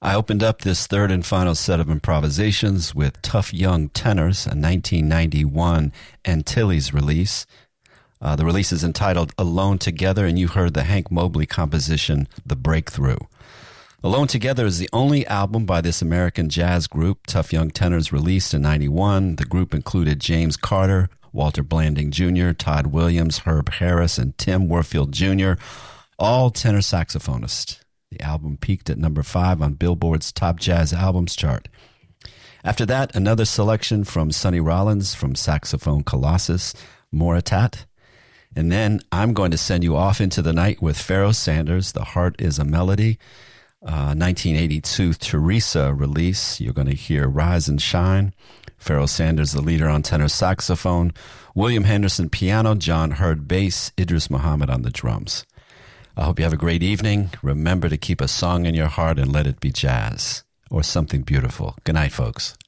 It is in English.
I opened up this third and final set of improvisations with Tough Young Tenors, a 1991 Antilles release. The release is entitled Alone Together, and you heard the Hank Mobley composition, The Breakthrough. Alone Together is the only album by this American jazz group, Tough Young Tenors, released in 91. The group included James Carter, Walter Blanding Jr., Todd Williams, Herb Harris, and Tim Warfield Jr., all tenor saxophonists. The album peaked at number 5 on Billboard's Top Jazz Albums chart. After that, another selection from Sonny Rollins from Saxophone Colossus, Moratat. And then I'm going to send you off into the night with Pharoah Sanders, The Heart is a Melody, 1982 Teresa release. You're going to hear Rise and Shine. Pharoah Sanders, the leader on tenor saxophone, William Henderson piano, John Hurd bass, Idris Muhammad on the drums. I hope you have a great evening. Remember to keep a song in your heart and let it be jazz or something beautiful. Good night, folks.